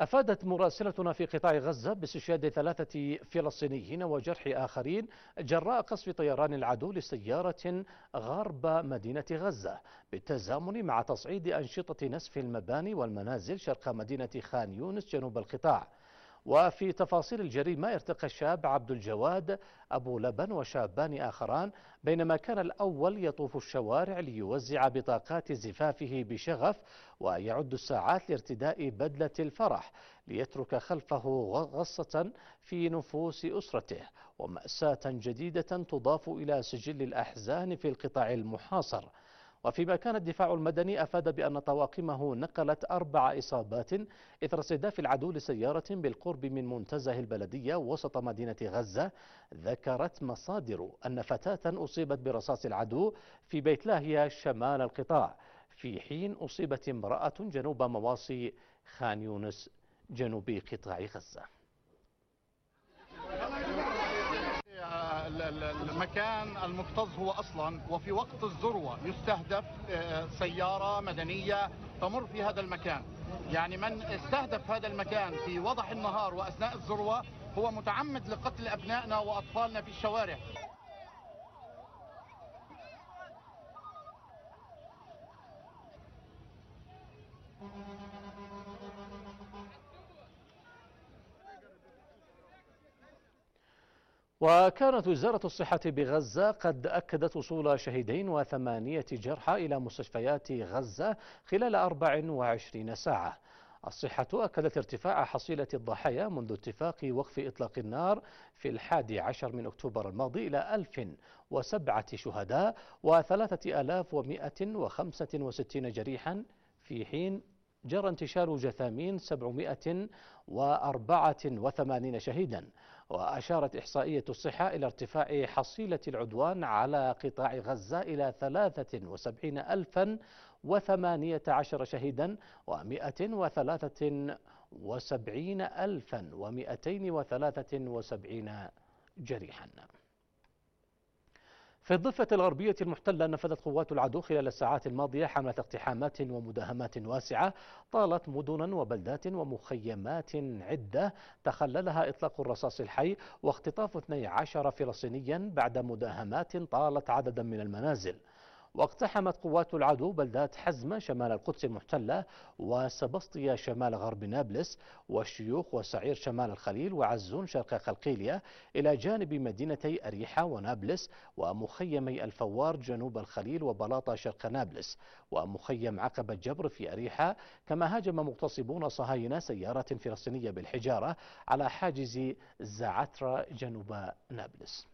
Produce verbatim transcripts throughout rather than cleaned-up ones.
أفادت مراسلتنا في قطاع غزة باستشهاد ثلاثة فلسطينيين وجرح آخرين جراء قصف طيران العدو لسيارة غرب مدينة غزة، بالتزامن مع تصعيد أنشطة نسف المباني والمنازل شرق مدينة خان يونس جنوب القطاع. وفي تفاصيل الجريمة، ارتقى الشاب عبد الجواد أبو لبن وشابان آخران بينما كان الأول يطوف الشوارع ليوزع بطاقات زفافه بشغف ويعد الساعات لارتداء بدلة الفرح ليترك خلفه غصة في نفوس أسرته ومأساة جديدة تضاف إلى سجل الأحزان في القطاع المحاصر. وفيما كان الدفاع المدني أفاد بأن طواقمه نقلت أربع إصابات إثر استهداف العدو لسيارة بالقرب من منتزه البلدية وسط مدينة غزة. ذكرت مصادر أن فتاة أصيبت برصاص العدو في بيت لاهيا شمال القطاع، في حين أصيبت امرأة جنوب مواصي خان يونس جنوب قطاع غزة. المكان المكتظ هو أصلا وفي وقت الذروة يستهدف سيارة مدنية تمر في هذا المكان، يعني من استهدف هذا المكان في وضح النهار وأثناء الذروة هو متعمد لقتل أبنائنا وأطفالنا في الشوارع. وكانت وزارة الصحة بغزة قد أكدت وصول شهيدين وثمانية جرحى إلى مستشفيات غزة خلال أربع وعشرين ساعة. الصحة أكدت ارتفاع حصيلة الضحايا منذ اتفاق وقف إطلاق النار في الحادي عشر من أكتوبر الماضي إلى ألف وسبعة شهداء وثلاثة آلاف ومئة وخمسة وستين جريحا، في حين جرى انتشال جثامين سبعمئة وأربعة وثمانين شهيدا. وأشارت إحصائية الصحة إلى ارتفاع حصيلة العدوان على قطاع غزة إلى ثلاثة وسبعين ألفا وثمانية عشر شهيدا ومئة وثلاثة وسبعين ألفا ومئتين وثلاثة وسبعين جريحا. في الضفة الغربية المحتلة، نفذت قوات العدو خلال الساعات الماضية حملة اقتحامات ومداهمات واسعة طالت مدنا وبلدات ومخيمات عدة تخللها إطلاق الرصاص الحي واختطاف اثني عشر فلسطينيا بعد مداهمات طالت عددا من المنازل. واقتحمت قوات العدو بلدات حزمة شمال القدس المحتلة وسبسطية شمال غرب نابلس والشيوخ وسعير شمال الخليل وعزون شرق قلقيلية، إلى جانب مدينتي أريحة ونابلس ومخيمي الفوار جنوب الخليل وبلاطة شرق نابلس ومخيم عقبة جبر في أريحة. كما هاجم مغتصبون صهاينة سيارة فلسطينية بالحجارة على حاجز زعترة جنوب نابلس.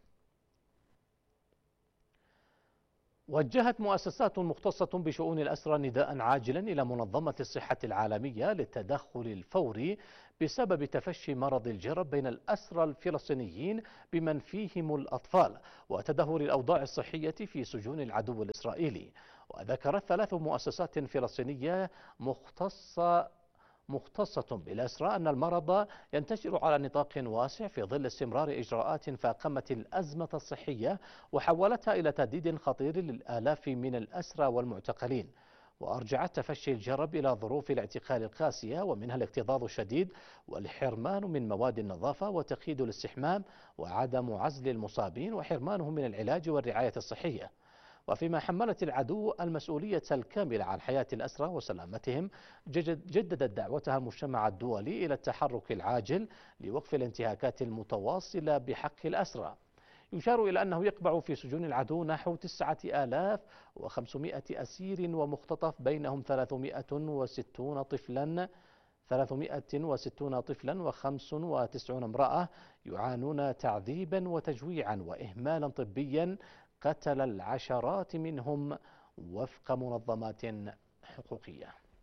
وجهت مؤسسات مختصة بشؤون الأسرى نداء عاجلا إلى منظمة الصحة العالمية للتدخل الفوري بسبب تفشي مرض الجرب بين الأسرى الفلسطينيين بمن فيهم الأطفال وتدهور الأوضاع الصحية في سجون العدو الإسرائيلي. وذكرت ثلاث مؤسسات فلسطينية مختصة مختصة بالأسرى أن المرض ينتشر على نطاق واسع في ظل استمرار إجراءات فاقمت الأزمة الصحية وحولتها إلى تهديد خطير للآلاف من الأسرى والمعتقلين. وأرجعت تفشي الجرب إلى ظروف الاعتقال القاسية، ومنها الاكتظاظ الشديد والحرمان من مواد النظافة وتقييد الاستحمام وعدم عزل المصابين وحرمانهم من العلاج والرعاية الصحية. وفيما حملت العدو المسؤولية الكاملة عن حياة الأسرى وسلامتهم، جددت دعوتها المجتمع الدولي إلى التحرك العاجل لوقف الانتهاكات المتواصلة بحق الأسرى. يشار إلى أنه يقبع في سجون العدو نحو تسعة آلاف وخمسمئة أسير ومختطف، بينهم ثلاثمئة وستون طفلا ثلاثمئة وستون طفلا وخمس وتسعين امرأة يعانون تعذيبا وتجويعا وإهمالا طبيا قتل العشرات منهم وفق منظمات حقوقية.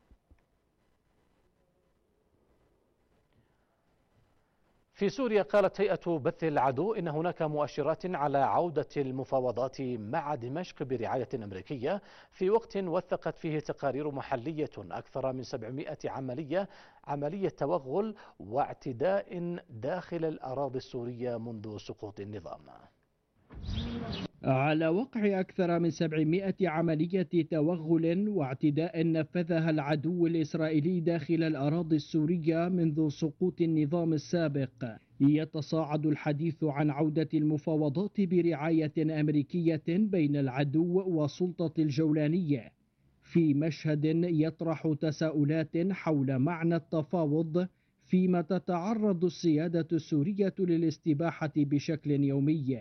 في سوريا، قالت هيئة بث العدو إن هناك مؤشرات على عودة المفاوضات مع دمشق برعاية أمريكية، في وقت وثقت فيه تقارير محلية أكثر من سبعمئة عملية عملية توغل واعتداء داخل الأراضي السورية منذ سقوط النظام. على وقع أكثر من سبعمائة عملية توغل واعتداء نفذها العدو الإسرائيلي داخل الأراضي السورية منذ سقوط النظام السابق، يتصاعد الحديث عن عودة المفاوضات برعاية أمريكية بين العدو والسلطة الجولانية، في مشهد يطرح تساؤلات حول معنى التفاوض فيما تتعرض السيادة السورية للاستباحة بشكل يومي.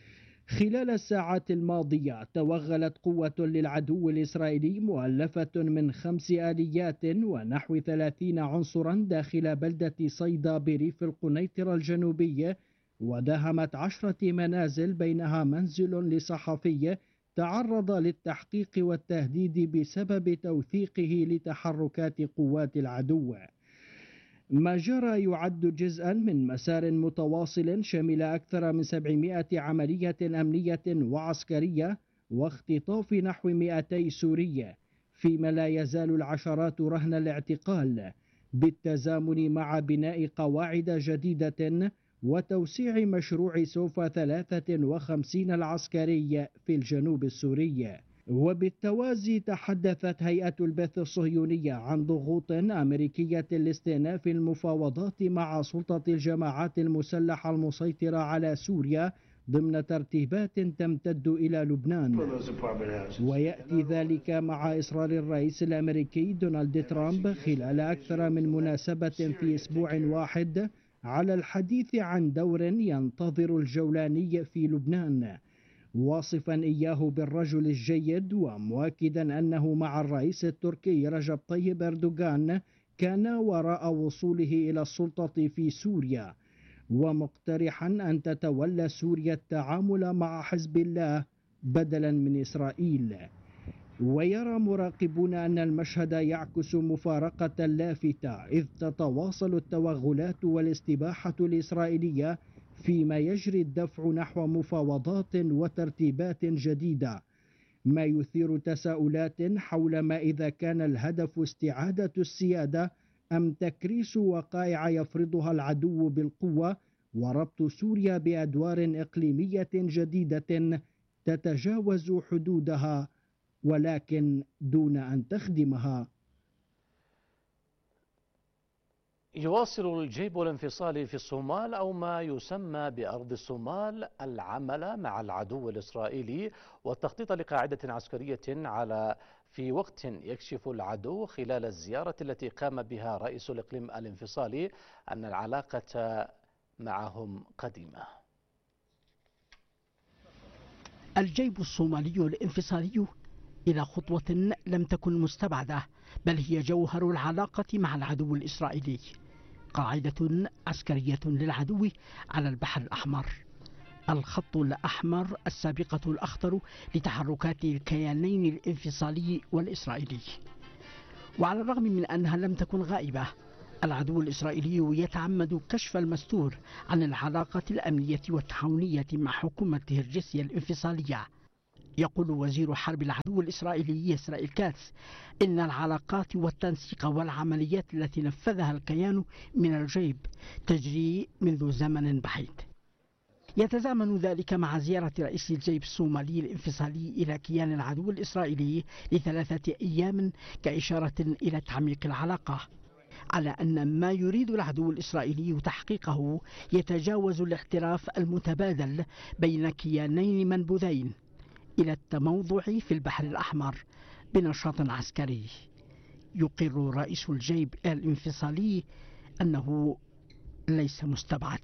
خلال الساعات الماضية توغلت قوة للعدو الإسرائيلي مؤلفة من خمس آليات ونحو ثلاثين عنصرا داخل بلدة صيدا بريف القنيطرة الجنوبي، وداهمت عشرة منازل بينها منزل لصحفي تعرض للتحقيق والتهديد بسبب توثيقه لتحركات قوات العدو. ما جرى يعد جزءا من مسار متواصل شمل أكثر من سبعمائة عملية أمنية وعسكرية واختطاف نحو مئتي سوري، فيما لا يزال العشرات رهن الاعتقال، بالتزامن مع بناء قواعد جديدة وتوسيع مشروع سوفا ثلاثة وخمسين العسكري في الجنوب السوري. وبالتوازي تحدثت هيئة البث الصهيونية عن ضغوط أمريكية لاستئناف المفاوضات مع سلطة الجماعات المسلحة المسيطرة على سوريا ضمن ترتيبات تمتد إلى لبنان، ويأتي ذلك مع إصرار الرئيس الأمريكي دونالد ترامب خلال أكثر من مناسبة في أسبوع واحد على الحديث عن دور ينتظر الجولاني في لبنان، واصفا إياه بالرجل الجيد ومؤكدا أنه مع الرئيس التركي رجب طيب أردوغان كان وراء وصوله إلى السلطة في سوريا، ومقترحا أن تتولى سوريا التعامل مع حزب الله بدلا من إسرائيل. ويرى مراقبون أن المشهد يعكس مفارقة لافتة، إذ تتواصل التوغلات والاستباحة الإسرائيلية فيما يجري الدفع نحو مفاوضات وترتيبات جديدة، ما يثير تساؤلات حول ما إذا كان الهدف استعادة السيادة أم تكريس وقائع يفرضها العدو بالقوة وربط سوريا بأدوار إقليمية جديدة تتجاوز حدودها ولكن دون أن تخدمها. يواصل الجيب الانفصالي في الصومال أو ما يسمى بأرض الصومال العمل مع العدو الإسرائيلي والتخطيط لقاعدة عسكرية على في وقت يكشف العدو خلال الزيارة التي قام بها رئيس الإقليم الانفصالي أن العلاقة معهم قديمة. الجيب الصومالي الانفصالي إلى خطوة لم تكن مستبعدة، بل هي جوهر العلاقة مع العدو الإسرائيلي، قاعدة عسكرية للعدو على البحر الأحمر، الخط الأحمر السابقة الأخطر لتحركات الكيانين الانفصالي والإسرائيلي. وعلى الرغم من أنها لم تكن غائبة، العدو الإسرائيلي يتعمد كشف المستور عن العلاقة الأمنية والتعاونية مع حكومة هرجسيا الانفصالية. يقول وزير حرب العدو الإسرائيلي إسرائيل كاتس إن العلاقات والتنسيق والعمليات التي نفذها الكيان من الجيب تجري منذ زمن بعيد. يتزامن ذلك مع زيارة رئيس الجيب الصومالي الانفصالي إلى كيان العدو الإسرائيلي لثلاثة أيام كإشارة إلى تعميق العلاقة، على أن ما يريد العدو الإسرائيلي تحقيقه يتجاوز الاعتراف المتبادل بين كيانين منبوذين إلى التموضع في البحر الأحمر بنشاط عسكري. يقر رئيس الجيب الانفصالي أنه ليس مستبعد.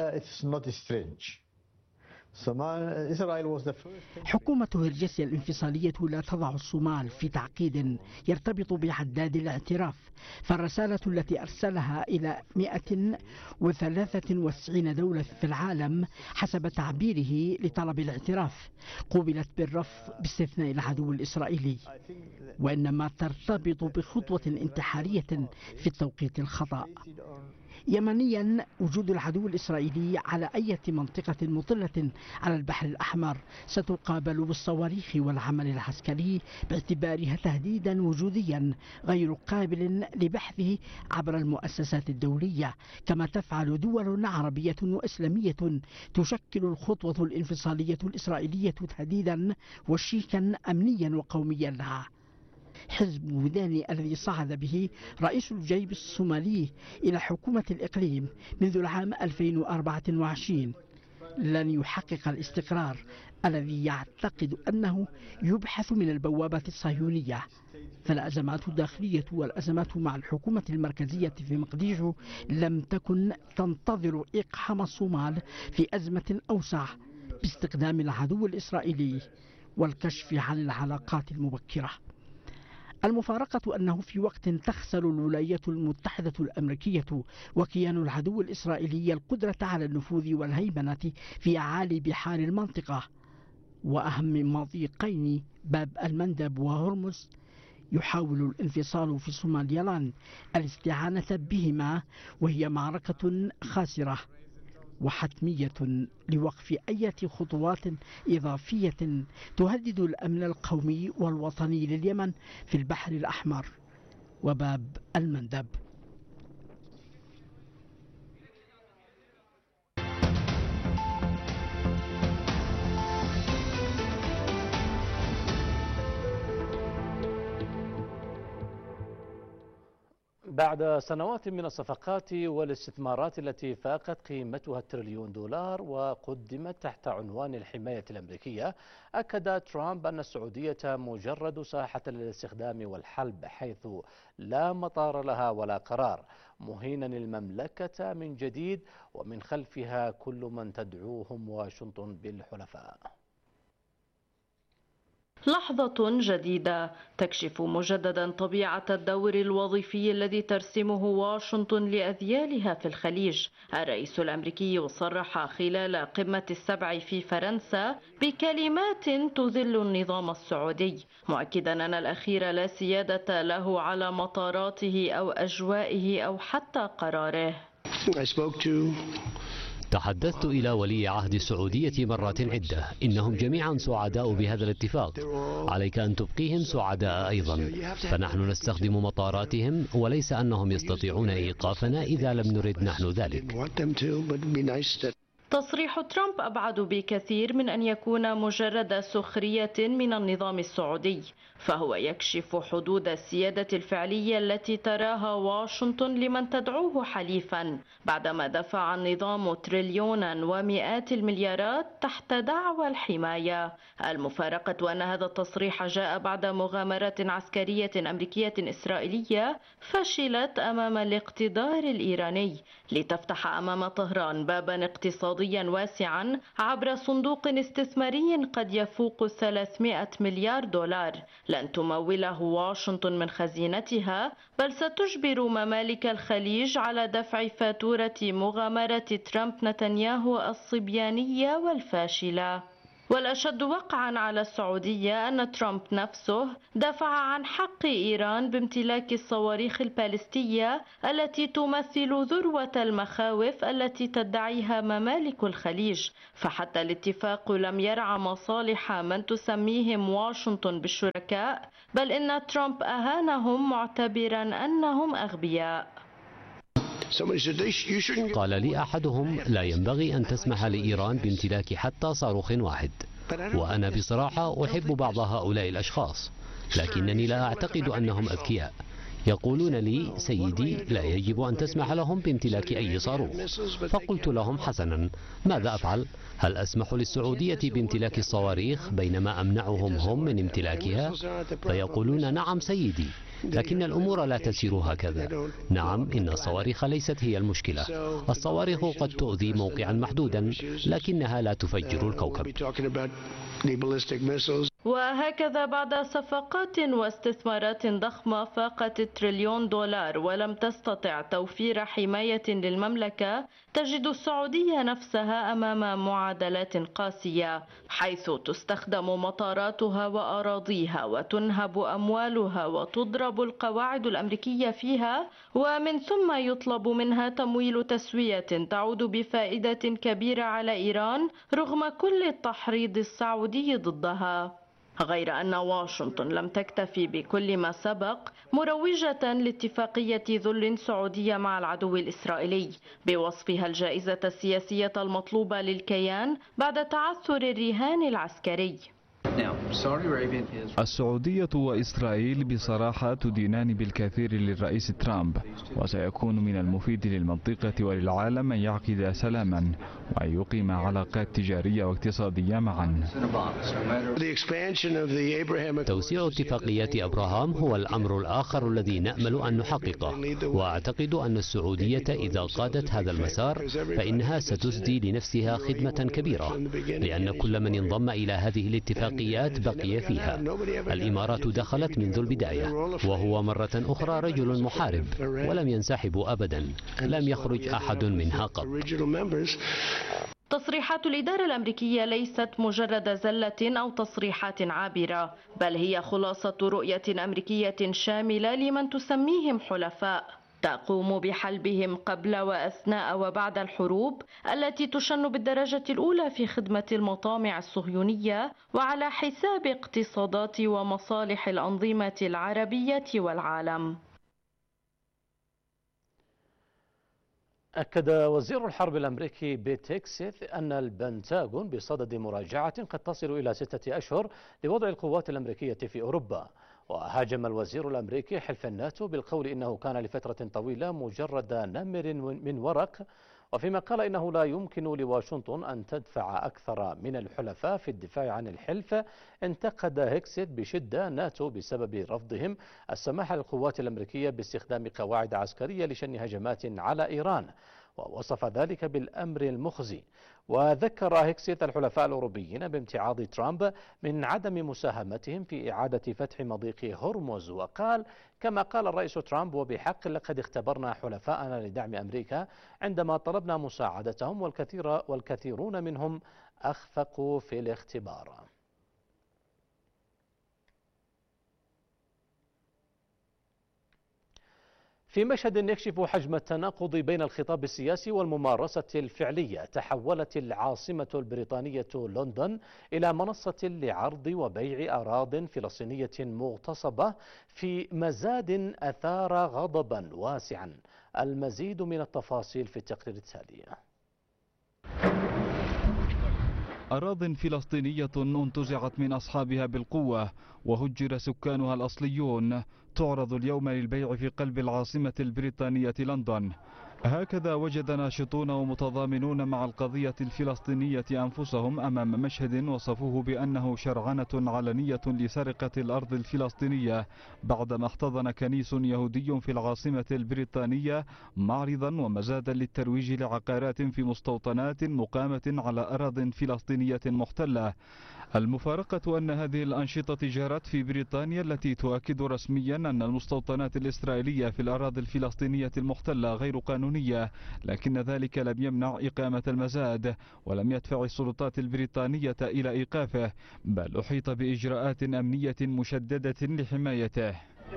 حكومة هرجسيا الانفصالية لا تضع الصومال في تعقيد يرتبط بعداد الاعتراف، فالرسالة التي أرسلها إلى مئة وثلاثة وتسعين دولة في العالم حسب تعبيره لطلب الاعتراف قوبلت بالرفض باستثناء العدو الإسرائيلي، وإنما ترتبط بخطوة انتحارية في التوقيت الخطأ. يمنيا، وجود العدو الإسرائيلي على أي منطقة مطلة على البحر الأحمر ستقابل بالصواريخ والعمل العسكري باعتبارها تهديدا وجوديا غير قابل لبحثه عبر المؤسسات الدولية، كما تفعل دول عربية وإسلامية تشكل الخطوة الانفصالية الإسرائيلية تهديدا وشيكا أمنيا وقوميا لها. حزب وداني الذي صعد به رئيس الجيش الصومالي إلى حكومة الإقليم منذ العام ألفين وأربعة وعشرين لن يحقق الاستقرار الذي يعتقد أنه يبحث من البوابة الصهيونية. فالأزمات الداخلية والأزمات مع الحكومة المركزية في مقديشو لم تكن تنتظر إقحام الصومال في أزمة أوسع باستخدام العدو الإسرائيلي والكشف عن العلاقات المبكرة. المفارقة أنه في وقت تخسر الولايات المتحدة الأمريكية وكيان العدو الإسرائيلي القدرة على النفوذ والهيمنة في أعالي بحار المنطقة وأهم مضيقين باب المندب وهرمز، يحاول الانفصال في صوماليلاند الاستعانة بهما، وهي معركة خاسرة وحتمية لوقف أي خطوات إضافية تهدد الأمن القومي والوطني لليمن في البحر الأحمر وباب المندب. بعد سنوات من الصفقات والاستثمارات التي فاقت قيمتها التريليون دولار وقدمت تحت عنوان الحماية الأمريكية، أكد ترامب أن السعودية مجرد ساحة للاستخدام والحلب، حيث لا مطار لها ولا قرار، مهينا المملكة من جديد ومن خلفها كل من تدعوهم واشنطن بالحلفاء. لحظة جديدة تكشف مجددا طبيعة الدور الوظيفي الذي ترسمه واشنطن لأذيالها في الخليج. الرئيس الأمريكي صرح خلال قمة السبع في فرنسا بكلمات تذل النظام السعودي، مؤكدا أن الأخير لا سيادة له على مطاراته أو أجوائه أو حتى قراره. تحدثت إلى ولي عهد السعودية مرات عدة، إنهم جميعا سعداء بهذا الاتفاق، عليك أن تبقيهم سعداء أيضا، فنحن نستخدم مطاراتهم وليس أنهم يستطيعون إيقافنا إذا لم نرد نحن ذلك. تصريح ترامب أبعد بكثير من أن يكون مجرد سخرية من النظام السعودي، فهو يكشف حدود السيادة الفعلية التي تراها واشنطن لمن تدعوه حليفا، بعدما دفع النظام تريليونا ومئات المليارات تحت دعوى الحماية. المفارقة أن هذا التصريح جاء بعد مغامرات عسكرية أمريكية إسرائيلية فشلت أمام الاقتدار الإيراني لتفتح أمام طهران بابا اقتصاديا واسعا عبر صندوق استثماري قد يفوق ثلاثمئة مليار دولار لن تموله واشنطن من خزينتها، بل ستجبر ممالك الخليج على دفع فاتورة مغامرة ترامب نتنياهو الصبيانية والفاشلة. والأشد وقعا على السعودية أن ترامب نفسه دفع عن حق إيران بامتلاك الصواريخ البالستية التي تمثل ذروة المخاوف التي تدعيها ممالك الخليج، فحتى الاتفاق لم يرعى مصالح من تسميهم واشنطن بالشركاء، بل إن ترامب أهانهم معتبرا أنهم أغبياء. قال لي أحدهم: لا ينبغي أن تسمح لإيران بامتلاك حتى صاروخ واحد، وأنا بصراحة أحب بعض هؤلاء الأشخاص، لكنني لا أعتقد أنهم أذكياء. يقولون لي: سيدي، لا يجب أن تسمح لهم بامتلاك أي صاروخ. فقلت لهم: حسنا، ماذا أفعل؟ هل أسمح للسعودية بامتلاك الصواريخ بينما أمنعهم هم من امتلاكها؟ فيقولون: نعم سيدي، لكن الأمور لا تسير هكذا. نعم، إن الصواريخ ليست هي المشكلة. الصواريخ قد تؤذي موقعا محدودا، لكنها لا تفجر الكوكب. وهكذا بعد صفقات واستثمارات ضخمة فاقت التريليون دولار ولم تستطع توفير حماية للمملكة، تجد السعودية نفسها أمام معادلات قاسية، حيث تستخدم مطاراتها وأراضيها وتنهب أموالها وتضرب القواعد الأمريكية فيها، ومن ثم يطلب منها تمويل تسوية تعود بفائدة كبيرة على إيران رغم كل التحريض السعودي ضدها. غير أن واشنطن لم تكتفي بكل ما سبق، مروجة لاتفاقية ذل سعودية مع العدو الإسرائيلي بوصفها الجائزة السياسية المطلوبة للكيان بعد تعثر الرهان العسكري. السعودية وإسرائيل بصراحة تدينان بالكثير للرئيس ترامب، وسيكون من المفيد للمنطقة وللعالم أن يعقد سلاما وأن يقيم علاقات تجارية واقتصادية معا. توسيع اتفاقية أبراهام هو الأمر الآخر الذي نأمل أن نحققه، وأعتقد أن السعودية إذا قادت هذا المسار فإنها ستسدي لنفسها خدمة كبيرة، لأن كل من انضم إلى هذه الاتفاقيات بقي فيها. الإمارات دخلت منذ البداية، وهو مرة أخرى رجل محارب ولم ينسحب أبدا، لم يخرج أحد منها قط. تصريحات الإدارة الأمريكية ليست مجرد زلة أو تصريحات عابرة، بل هي خلاصة رؤية أمريكية شاملة لمن تسميهم حلفاء، تقوم بحلبهم قبل وأثناء وبعد الحروب التي تشن بالدرجة الأولى في خدمة المطامع الصهيونية وعلى حساب اقتصادات ومصالح الأنظمة العربية والعالم. أكد وزير الحرب الأمريكي بيت هيكسيث أن البنتاغون بصدد مراجعة قد تصل إلى ستة أشهر لوضع القوات الأمريكية في أوروبا. وهاجم الوزير الأمريكي حلف الناتو بالقول إنه كان لفترة طويلة مجرد نمر من ورق، وفيما قال إنه لا يمكن لواشنطن أن تدفع أكثر من الحلفاء في الدفاع عن الحلف. انتقد هيكسيث بشدة ناتو بسبب رفضهم السماح للقوات الأمريكية باستخدام قواعد عسكرية لشن هجمات على إيران، ووصف ذلك بالأمر المخزي. وذكر هيكسيث الحلفاء الأوروبيين بامتعاض ترامب من عدم مساهمتهم في إعادة فتح مضيق هرمز، وقال كما قال الرئيس ترامب وبحق: لقد اختبرنا حلفاءنا لدعم أمريكا عندما طلبنا مساعدتهم، والكثير والكثيرون منهم أخفقوا في الاختبار. في مشهد يكشف حجم التناقض بين الخطاب السياسي والممارسة الفعلية، تحولت العاصمة البريطانية لندن إلى منصة لعرض وبيع أراضٍ فلسطينية مغتصبة في مزاد أثار غضبا واسعا. المزيد من التفاصيل في التقرير التالي. أراضٍ فلسطينية انتزعت من أصحابها بالقوة وهجر سكانها الأصليون تعرض اليوم للبيع في قلب العاصمة البريطانية لندن. هكذا وجد ناشطون ومتضامنون مع القضية الفلسطينية أنفسهم أمام مشهد وصفوه بأنه شرعنة علنية لسرقة الأرض الفلسطينية، بعدما احتضن كنيس يهودي في العاصمة البريطانية معرضا ومزادا للترويج لعقارات في مستوطنات مقامة على أراضٍ فلسطينية محتلة. المفارقة أن هذه الأنشطة جرت في بريطانيا التي تؤكد رسميا أن المستوطنات الإسرائيلية في الأراضي الفلسطينية المحتلة غير قانونية، لكن ذلك لم يمنع إقامة المزاد ولم يدفع السلطات البريطانية إلى إيقافه، بل أحيط بإجراءات أمنية مشددة لحمايته.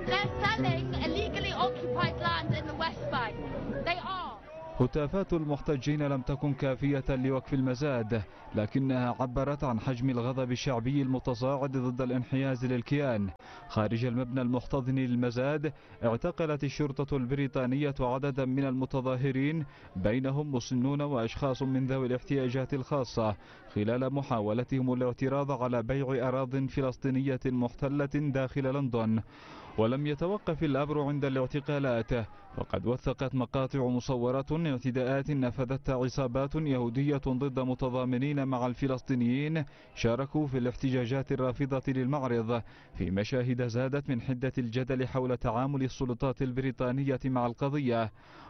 هتافات المحتجين لم تكن كافية لوقف المزاد، لكنها عبرت عن حجم الغضب الشعبي المتصاعد ضد الانحياز للكيان. خارج المبنى المحتضن للمزاد اعتقلت الشرطة البريطانية عددا من المتظاهرين، بينهم مسنون وأشخاص من ذوي الاحتياجات الخاصة، خلال محاولتهم الاعتراض على بيع أراضٍ فلسطينية محتلة داخل لندن. ولم يتوقف الأمر عند الاعتقالات، وقد وثقت مقاطع مصورة اعتداءات نفذتها عصابات يهودية ضد متضامنين مع الفلسطينيين شاركوا في الاحتجاجات الرافضة للمعرض، في مشاهد زادت من حدة الجدل حول تعامل السلطات البريطانية مع القضية.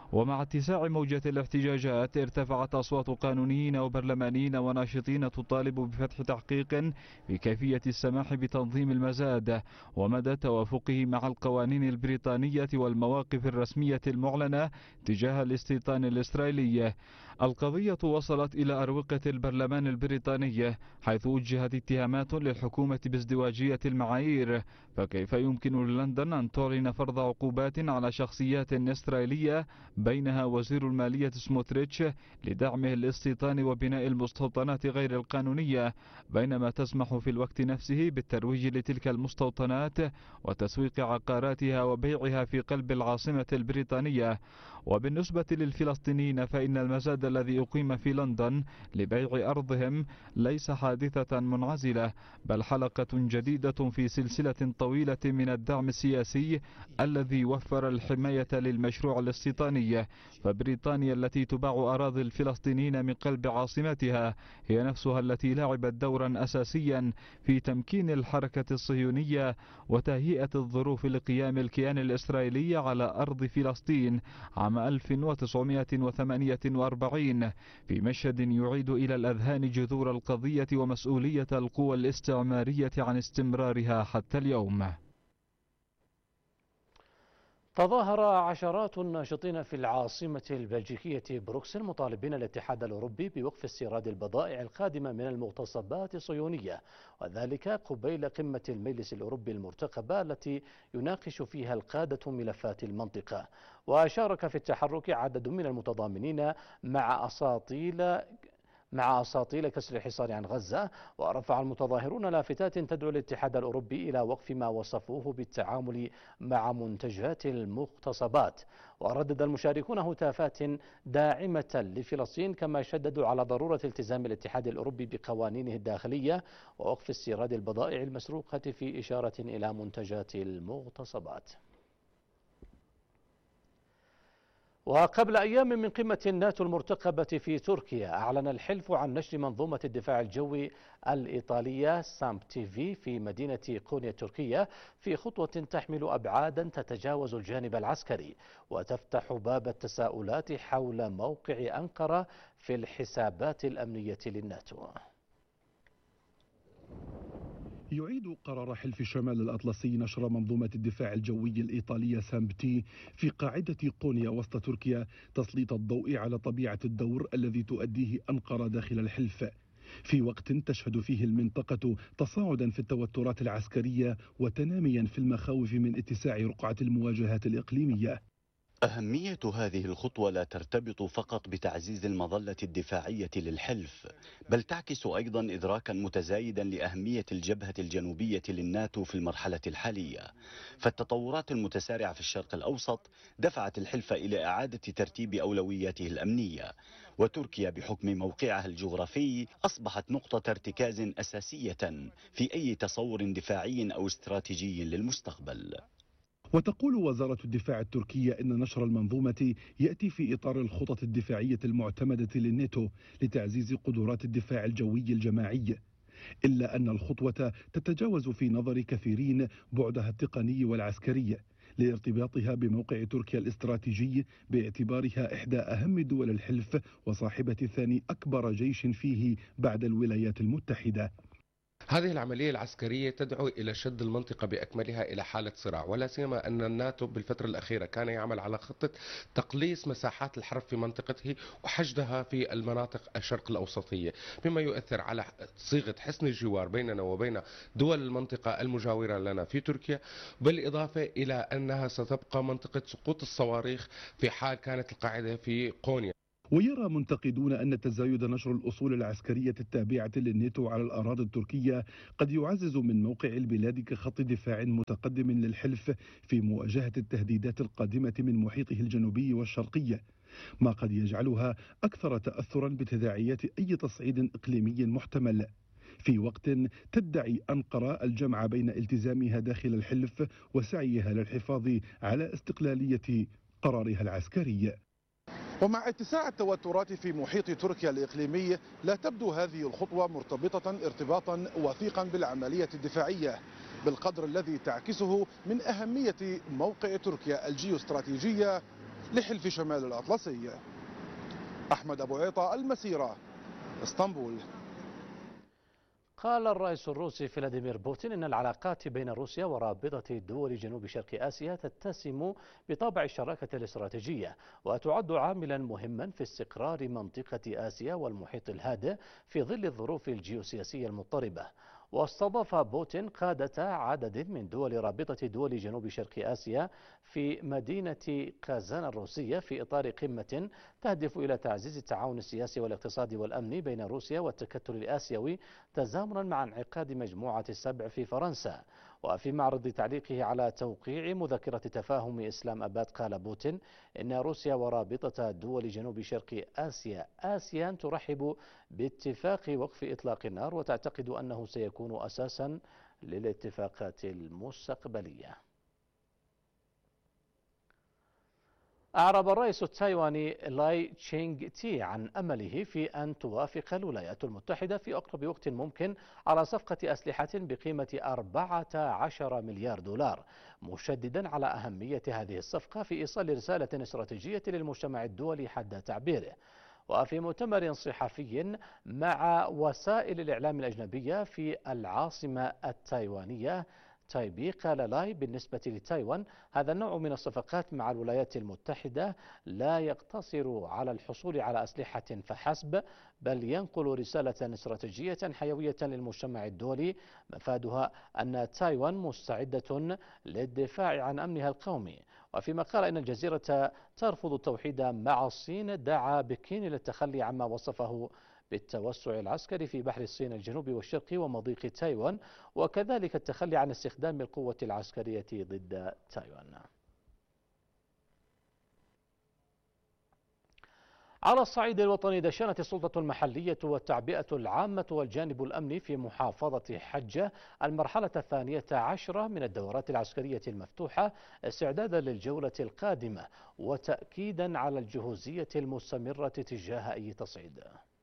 ومع اتساع موجة الاحتجاجات ارتفعت أصوات قانونيين وبرلمانيين وناشطين تطالب بفتح تحقيق بكيفية السماح بتنظيم المزاد ومدى توافقه مع القوانين البريطانية والمواقف الرسمية المعلنة تجاه الاستيطان الإسرائيلي. القضية وصلت إلى أروقة البرلمان البريطاني حيث وجهت اتهامات للحكومة بازدواجية المعايير، فكيف يمكن للندن أن تعلن فرض عقوبات على شخصيات إسرائيلية بينها وزير المالية سموتريتش لدعمه الاستيطان وبناء المستوطنات غير القانونية، بينما تسمح في الوقت نفسه بالترويج لتلك المستوطنات وتسويق عقاراتها وبيعها في قلب العاصمة البريطانية. وبالنسبة للفلسطينيين فإن المزاد الذي أقيم في لندن لبيع أرضهم ليس حادثة منعزلة، بل حلقة جديدة في سلسلة طويلة من الدعم السياسي الذي وفر الحماية للمشروع الاستيطاني. فبريطانيا التي تباع أراضي الفلسطينيين من قلب عاصمتها هي نفسها التي لعبت دورا أساسيا في تمكين الحركة الصهيونية وتهيئة الظروف لقيام الكيان الإسرائيلي على أرض فلسطين عام ألف وتسعمائة وثمانية وأربعين، في مشهد يعيد إلى الأذهان جذور القضية ومسؤولية القوى الاستعمارية عن استمرارها حتى اليوم. تظاهر عشرات الناشطين في العاصمة البلجيكية بروكسل مطالبين الاتحاد الأوروبي بوقف استيراد البضائع القادمة من المغتصبات الصهيونية، وذلك قبيل قمة المجلس الأوروبي المرتقبة التي يناقش فيها القادة ملفات المنطقة. وشارك في التحرك عدد من المتضامنين مع أساطيل مع أساطيل كسر الحصار عن غزة، ورفع المتظاهرون لافتات تدعو الاتحاد الأوروبي إلى وقف ما وصفوه بالتعامل مع منتجات المغتصبات. وردد المشاركون هتافات داعمة لفلسطين، كما شددوا على ضرورة التزام الاتحاد الأوروبي بقوانينه الداخلية ووقف استيراد البضائع المسروقة، في إشارة إلى منتجات المغتصبات. وقبل أيام من قمة الناتو المرتقبة في تركيا، أعلن الحلف عن نشر منظومة الدفاع الجوي الإيطالية سامبتيفي في مدينة قونيا التركية، في خطوة تحمل أبعادا تتجاوز الجانب العسكري وتفتح باب التساؤلات حول موقع أنقرة في الحسابات الأمنية للناتو. يعيد قرار حلف شمال الأطلسي نشر منظومة الدفاع الجوي الإيطالية سامبتي في قاعدة قونيا وسط تركيا تسليط الضوء على طبيعة الدور الذي تؤديه أنقرة داخل الحلف، في وقت تشهد فيه المنطقة تصاعدا في التوترات العسكرية وتناميا في المخاوف من اتساع رقعة المواجهات الإقليمية. أهمية هذه الخطوة لا ترتبط فقط بتعزيز المظلة الدفاعية للحلف، بل تعكس أيضا إدراكا متزايدا لأهمية الجبهة الجنوبية للناتو في المرحلة الحالية. فالتطورات المتسارعة في الشرق الأوسط دفعت الحلف إلى إعادة ترتيب أولوياته الأمنية، وتركيا بحكم موقعها الجغرافي أصبحت نقطة ارتكاز أساسية في أي تصور دفاعي أو استراتيجي للمستقبل. وتقول وزارة الدفاع التركية إن نشر المنظومة يأتي في إطار الخطط الدفاعية المعتمدة للناتو لتعزيز قدرات الدفاع الجوي الجماعي، إلا أن الخطوة تتجاوز في نظر كثيرين بعدها التقني والعسكري لارتباطها بموقع تركيا الاستراتيجي باعتبارها إحدى أهم دول الحلف وصاحبة ثاني أكبر جيش فيه بعد الولايات المتحدة. هذه العملية العسكرية تدعو إلى شد المنطقة بأكملها إلى حالة صراع، ولا سيما أن الناتو بالفترة الأخيرة كان يعمل على خطة تقليص مساحات الحرب في منطقته وحشدها في المناطق الشرق الأوسطية، مما يؤثر على صيغة حسن الجوار بيننا وبين دول المنطقة المجاورة لنا في تركيا، بالإضافة إلى أنها ستبقى منطقة سقوط الصواريخ في حال كانت القاعدة في قونيا. ويرى منتقدون أن تزايد نشر الأصول العسكرية التابعة للناتو على الأراضي التركية قد يعزز من موقع البلاد كخط دفاع متقدم للحلف في مواجهة التهديدات القادمة من محيطه الجنوبي والشرقي، ما قد يجعلها أكثر تأثرا بتداعيات أي تصعيد إقليمي محتمل، في وقت تدعي أنقرة الجمع بين التزامها داخل الحلف وسعيها للحفاظ على استقلالية قرارها العسكري. ومع اتساع التوترات في محيط تركيا الإقليمي لا تبدو هذه الخطوة مرتبطة ارتباطا وثيقا بالعملية الدفاعية بالقدر الذي تعكسه من أهمية موقع تركيا الجيوستراتيجية لحلف شمال الأطلسي. أحمد أبو عيطة، المسيرة، اسطنبول. قال الرئيس الروسي فلاديمير بوتين إن العلاقات بين روسيا ورابطة دول جنوب شرق آسيا تتسم بطابع الشراكة الاستراتيجية، وتعد عاملا مهما في استقرار منطقة آسيا والمحيط الهادئ في ظل الظروف الجيوسياسية المضطربة. واستضاف بوتين قادة عدد من دول رابطة دول جنوب شرق آسيا في مدينة كازان الروسية في إطار قمة تهدف إلى تعزيز التعاون السياسي والاقتصادي والأمني بين روسيا والتكتل الآسيوي تزامنا مع انعقاد مجموعة السبع في فرنسا. وفي معرض تعليقه على توقيع مذكرة تفاهم إسلام أباد قال بوتين إن روسيا ورابطة دول جنوب شرق آسيا آسيان ترحب باتفاق وقف إطلاق النار وتعتقد أنه سيكون أساسا للاتفاقات المستقبلية. أعرب الرئيس التايواني لاي تشينغ تي عن أمله في أن توافق الولايات المتحدة في أقرب وقت ممكن على صفقة أسلحة بقيمة أربعة عشر مليار دولار، مشددا على أهمية هذه الصفقة في إيصال رسالة استراتيجية للمجتمع الدولي حد تعبيره. وفي مؤتمر صحفي مع وسائل الإعلام الأجنبية في العاصمة التايوانية تايبي قال لاي بالنسبة لتايوان هذا النوع من الصفقات مع الولايات المتحدة لا يقتصر على الحصول على أسلحة فحسب، بل ينقل رسالة استراتيجية حيوية للمجتمع الدولي مفادها أن تايوان مستعدة للدفاع عن أمنها القومي. وفيما قال إن الجزيرة ترفض التوحيد مع الصين، دعا بكين للتخلي عما وصفه بالتوسع العسكري في بحر الصين الجنوبي والشرقي ومضيق تايوان، وكذلك التخلي عن استخدام القوة العسكرية ضد تايوان. على الصعيد الوطني دشنت السلطة المحلية والتعبئة العامة والجانب الأمني في محافظة حجة المرحلة الثانية عشرة من الدورات العسكرية المفتوحة استعدادا للجولة القادمة وتأكيدا على الجهوزية المستمرة تجاه أي تصعيد.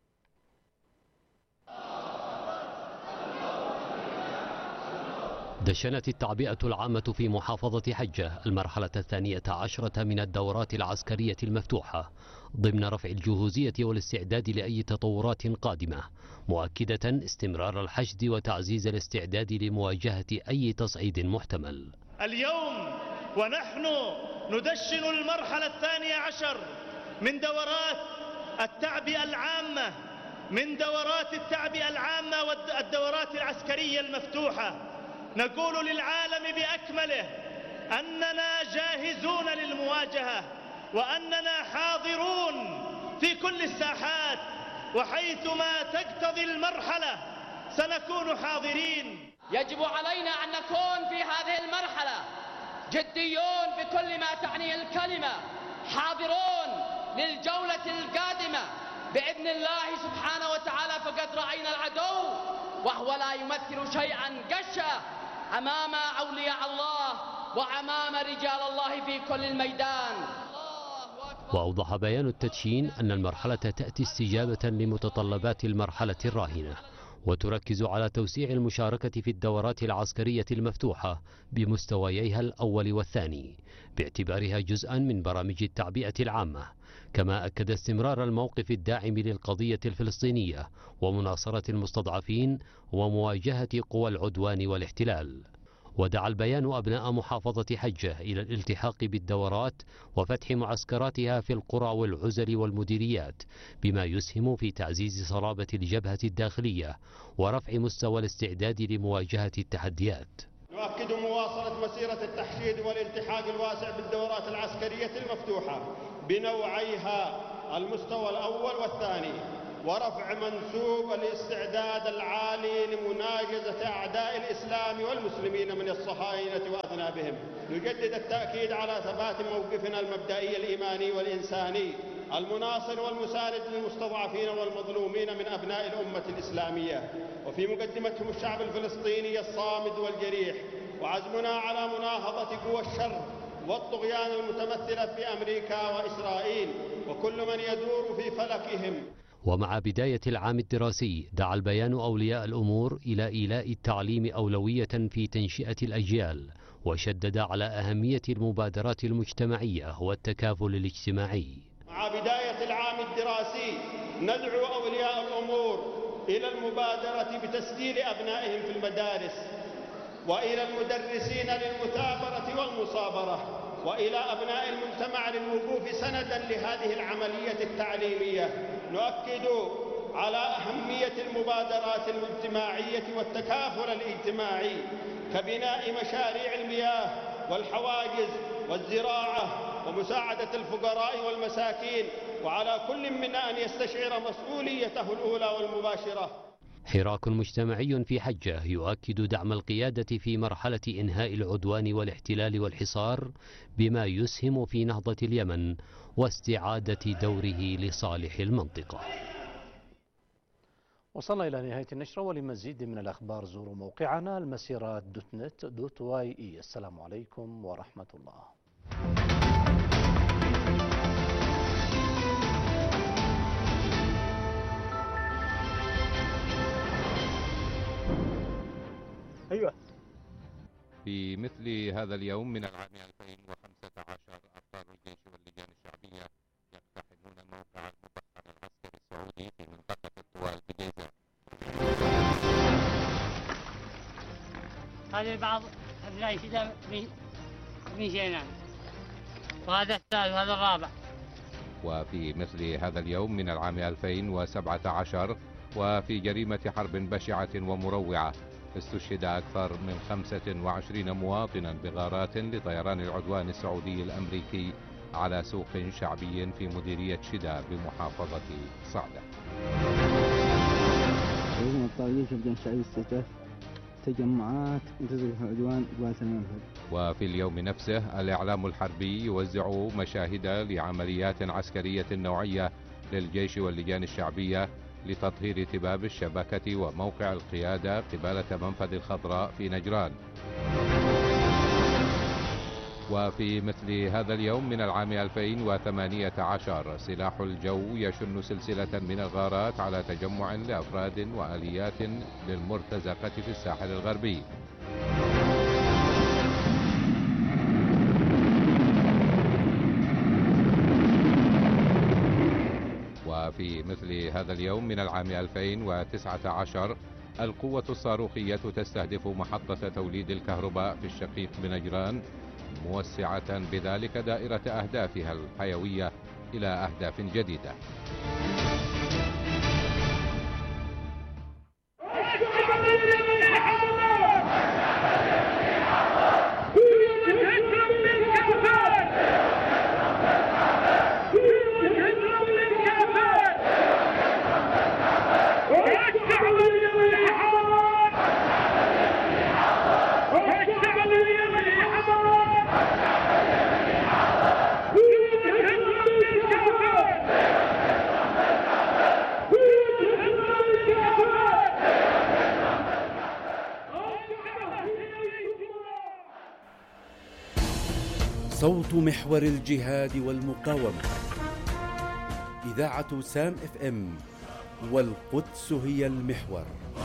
دشنت التعبئة العامة في محافظة حجة المرحلة الثانية عشرة من الدورات العسكرية المفتوحة ضمن رفع الجهوزية والاستعداد لأي تطورات قادمة، مؤكدة استمرار الحشد وتعزيز الاستعداد لمواجهة أي تصعيد محتمل. اليوم ونحن ندشن المرحلة الثانية عشر من دورات التعبئة العامة من دورات التعبئة العامة والدورات العسكرية المفتوحة. نقول للعالم بأكمله أننا جاهزون للمواجهة وأننا حاضرون في كل الساحات، وحيثما تقتضي المرحلة سنكون حاضرين. يجب علينا أن نكون في هذه المرحلة جديون بكل ما تعنيه الكلمة، حاضرون للجولة القادمة بإذن الله سبحانه وتعالى. فقد رأينا العدو وهو لا يمثل شيئا قشة أمام أولياء الله وأمام رجال الله في كل الميدان. وأوضح بيان التدشين أن المرحلة تأتي استجابة لمتطلبات المرحلة الراهنة، وتركز على توسيع المشاركة في الدورات العسكرية المفتوحة بمستوييها الأول والثاني باعتبارها جزءا من برامج التعبئة العامة. كما أكد استمرار الموقف الداعم للقضية الفلسطينية ومناصرة المستضعفين ومواجهة قوى العدوان والاحتلال. ودعا البيان أبناء محافظة حجة إلى الالتحاق بالدورات وفتح معسكراتها في القرى والعزل والمديريات، بما يسهم في تعزيز صلابة الجبهة الداخلية ورفع مستوى الاستعداد لمواجهة التحديات. نؤكد مواصلة مسيرة التحشيد والالتحاق الواسع بالدورات العسكرية المفتوحة بنوعيها المستوى الأول والثاني، ورفع منسوب الاستعداد العالي لمناجزة أعداء الإسلام والمسلمين من الصهاينة وأذنابهم. نجدد التأكيد على ثبات موقفنا المبدئي الإيماني والإنساني المناصر والمساند للمستضعفين والمظلومين من أبناء الأمة الإسلامية، وفي مقدمتهم الشعب الفلسطيني الصامد والجريح، وعزمنا على مناهضة قوى الشر والطغيان المتمثلة في أمريكا وإسرائيل وكل من يدور في فلكهم. ومع بداية العام الدراسي دعا البيان أولياء الأمور إلى إيلاء التعليم أولوية في تنشئة الأجيال وشدد على أهمية المبادرات المجتمعية والتكافل الاجتماعي. مع بداية العام الدراسي ندعو أولياء الأمور إلى المبادرة بتسجيل أبنائهم في المدارس، وإلى المدرسين للمثابرة والمصابرة، وإلى أبناء المجتمع للوقوف سندا لهذه العملية التعليمية. نؤكد على أهمية المبادرات المجتمعية والتكافل الاجتماعي كبناء مشاريع المياه والحواجز والزراعة ومساعدة الفقراء والمساكين، وعلى كل منا أن يستشعر مسؤوليته الأولى والمباشرة. حراك مجتمعي في حجة يؤكد دعم القيادة في مرحلة إنهاء العدوان والاحتلال والحصار بما يسهم في نهضة اليمن واستعادة دوره لصالح المنطقة. وصلنا إلى نهاية النشرة، ولمزيد من الأخبار زوروا موقعنا المسيرات دوت نت دوت واي إي. السلام عليكم ورحمة الله. أيوة. في مثل هذا اليوم من العام ألفين وخمسة عشر أبطال الجيش واللجان الشعبية يقتحمون موقع المبخر العسكري السعودي في منطقة الطوال بجيزة. هذا بعض أبناء كذا من شينان، وهذا الثالث وهذا الرابع. وفي مثل هذا اليوم من العام ألفين وسبعة عشر وفي جريمة حرب بشعة ومروعة استشهد أكثر من خمسة وعشرين مواطنا بغارات لطيران العدوان السعودي الأمريكي على سوق شعبي في مديرية شدا بمحافظة صعدة. تجمعات منتزه عدوان وسلمان. وفي اليوم نفسه الإعلام الحربي يوزع مشاهد لعمليات عسكرية نوعية للجيش واللجان الشعبية لتطهير تباب الشبكة وموقع القيادة قبالة منفذ الخضراء في نجران. وفي مثل هذا اليوم من العام ألفين وثمانية عشر سلاح الجو يشن سلسلة من الغارات على تجمع لأفراد وآليات للمرتزقة في الساحل الغربي. وفي مثل هذا اليوم من العام ألفين وتسعة عشر القوة الصاروخية تستهدف محطة توليد الكهرباء في الشقيق بنجران، موسعة بذلك دائرة أهدافها الحيوية إلى أهداف جديدة. صوت محور الجهاد والمقاومة، إذاعة سام اف ام، والقدس هي المحور.